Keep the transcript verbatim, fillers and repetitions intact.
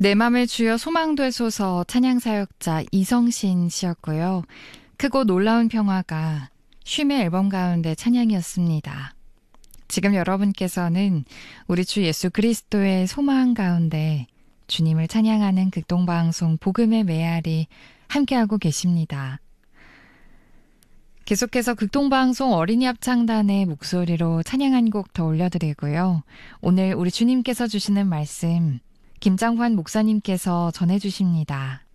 내 맘을 주여 소망되소서 찬양사역자 이성신 씨였고요. 크고 놀라운 평화가 쉼의 앨범 가운데 찬양이었습니다. 지금 여러분께서는 우리 주 예수 그리스도의 소망 가운데 주님을 찬양하는 극동방송 복음의 메아리 함께하고 계십니다. 계속해서 극동방송 어린이 합창단의 목소리로 찬양 한 곡 더 올려드리고요. 오늘 우리 주님께서 주시는 말씀 김장환 목사님께서 전해주십니다.